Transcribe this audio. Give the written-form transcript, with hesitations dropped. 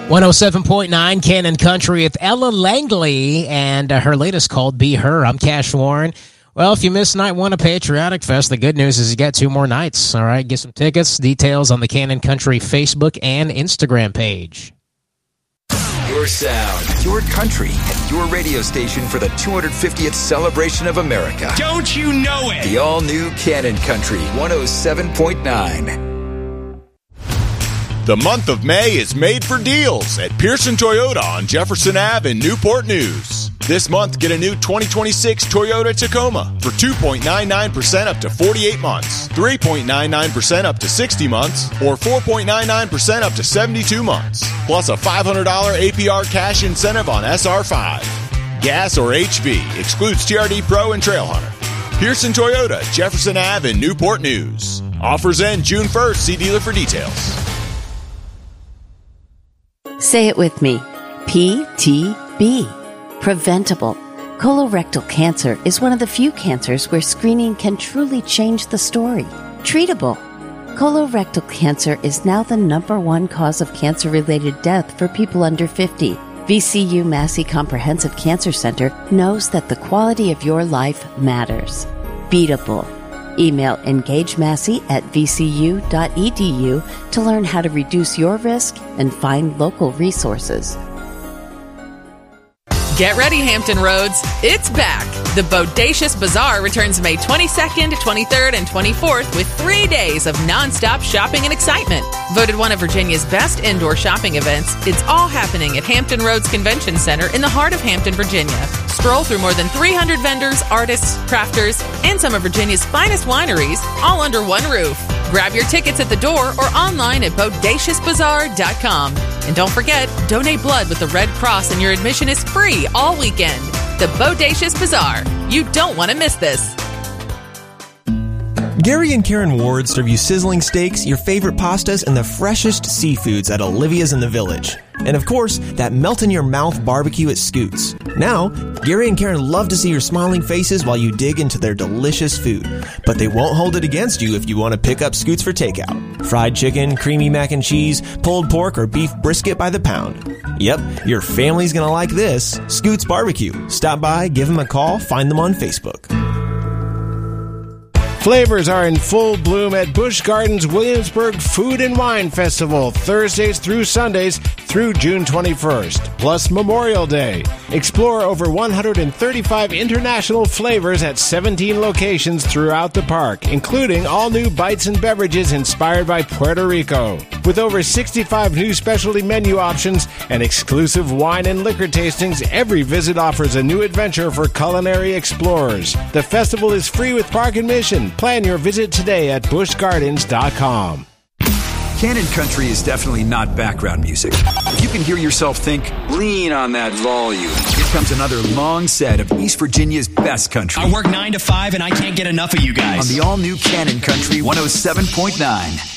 107.9 Cannon Country with Ella Langley and her latest called Be Her. I'm Cash Warren. Well, if you missed night one of Patriotic Fest, the good news is you got 2 more nights. All right, get some tickets. Details on the Cannon Country Facebook and Instagram page. Your sound, your country, and your radio station for the 250th celebration of America. Don't you know it? The all-new Cannon Country 107.9. The month of May is made for deals at Pearson Toyota on Jefferson Ave in Newport News. This month, get a new 2026 Toyota Tacoma for 2.99% up to 48 months, 3.99% up to 60 months, or 4.99% up to 72 months, plus a $500 APR cash incentive on SR5. Gas or HV, excludes TRD Pro and Trailhunter. Pearson Toyota, Jefferson Ave in Newport News. Offers end June 1st. See dealer for details. Say it with me. PTB. Preventable. Colorectal cancer is one of the few cancers where screening can truly change the story. Treatable. Colorectal cancer is now the #1 cause of cancer-related death for people under 50. VCU Massey Comprehensive Cancer Center knows that the quality of your life matters. Beatable. Email engagemassey@vcu.edu to learn how to reduce your risk and find local resources. Get ready, Hampton Roads. It's back. The Bodacious Bazaar returns May 22nd, 23rd, and 24th with 3 days of nonstop shopping and excitement. Voted one of Virginia's best indoor shopping events, it's all happening at Hampton Roads Convention Center in the heart of Hampton, Virginia. Stroll through more than 300 vendors, artists, crafters, and some of Virginia's finest wineries, all under one roof. Grab your tickets at the door or online at bodaciousbazaar.com. And don't forget, donate blood with the Red Cross and your admission is free all weekend. The Bodacious Bazaar. You don't want to miss this. Gary and Karen Ward serve you sizzling steaks, your favorite pastas, and the freshest seafoods at Olivia's in the Village. And of course, that melt-in-your-mouth barbecue at Scoots. Now, Gary and Karen love to see your smiling faces while you dig into their delicious food. But they won't hold it against you if you want to pick up Scoots for takeout. Fried chicken, creamy mac and cheese, pulled pork, or beef brisket by the pound. Yep, your family's going to like this. Scoots Barbecue. Stop by, give them a call, find them on Facebook. Flavors are in full bloom at Busch Gardens Williamsburg Food and Wine Festival, Thursdays through Sundays through June 21st, plus Memorial Day. Explore over 135 international flavors at 17 locations throughout the park, including all new bites and beverages inspired by Puerto Rico. With over 65 new specialty menu options and exclusive wine and liquor tastings, every visit offers a new adventure for culinary explorers. The festival is free with park admission. Plan your visit today at buschgardens.com. Cannon Country is definitely not background music. If you can hear yourself think, lean on that volume. Here comes another long set of East Virginia's best country. I work 9 to 5 and I can't get enough of you guys. On the all-new Cannon Country 107.9.